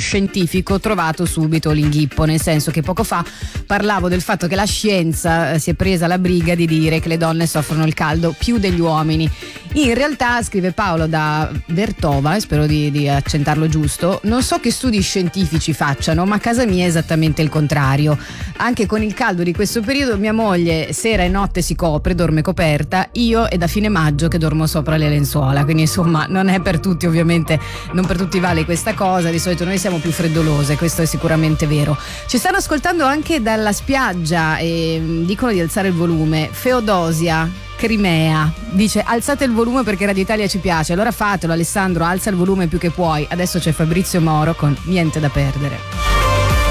scientifico trovato subito l'inghippo, nel senso che poco fa parlavo del fatto che la scienza si è presa la briga di dire che le donne soffrono il caldo più degli uomini. In realtà, scrive Paolo da Vertova, spero di accentarlo giusto, non so che studi scientifici facciano, ma a casa mia è esattamente il contrario. Anche con il caldo di questo periodo mia moglie sera e notte si copre, dorme coperta, io è da fine maggio che dormo sopra le lenzuola, quindi insomma non è per tutti, ovviamente non per tutti vale questa cosa, di solito noi siamo più freddolose, questo è sicuramente vero. Ci stanno ascoltando anche dalla spiaggia e dicono di alzare il volume. Feodosia Crimea dice: alzate il volume perché Radio Italia ci piace. Allora fatelo, Alessandro, alza il volume più che puoi. Adesso c'è Fabrizio Moro con Niente da perdere.